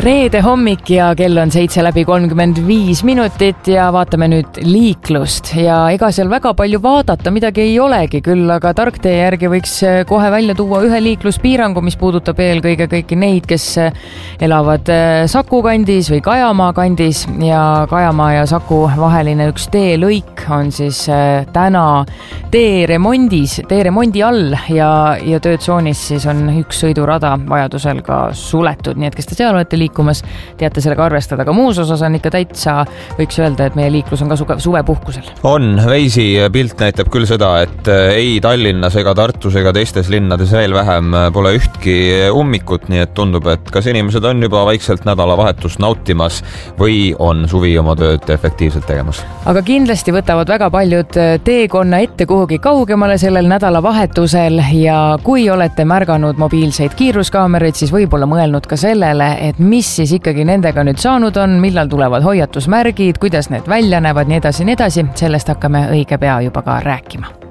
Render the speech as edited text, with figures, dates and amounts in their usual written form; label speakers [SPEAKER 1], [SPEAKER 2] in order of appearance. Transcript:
[SPEAKER 1] Reede hommik ja kell on 7:35 ja vaatame nüüd liiklust ja ega seal väga palju vaadata midagi ei olegi, küll aga tarktee järgi võiks kohe välja tuua ühe liikluspiirangu, mis puudutab eelkõige kõiki neid, kes elavad Saku kandis või Kajamaa kandis ja Kajamaa ja Saku vaheline üks teelõik on siis täna teeremondi all ja töötsoonis siis on üks sõidurada vajadusel ka suletud, nii et kes te seal olete liikumas, teate sellega arvestada, aga muus osas on ikka täitsa, võiks öelda, et meie liiklus on ka suvepuhkusel.
[SPEAKER 2] On, Veisi pilt näitab küll seda, et ei Tallinnas ega Tartus ega teistes linnades veel vähem pole ühtki ummikut, nii et tundub, et kas inimesed on juba vaikselt nädalavahetust nautimas või on suvi oma tööd efektiivselt tegemas.
[SPEAKER 1] Aga kindlasti võtavad väga paljud teekonna ette kuhugi kaugemale sellel nädalavahetusel ja kui olete märganud mobiilseid kiiruskaameraid, siis võib-olla mõelnud ka sellele, et mis siis ikkagi nendega nüüd saanud on, millal tulevad hoiatusmärgid, kuidas need välja näevad, nii edasi, sellest hakkame õige pea juba ka rääkima.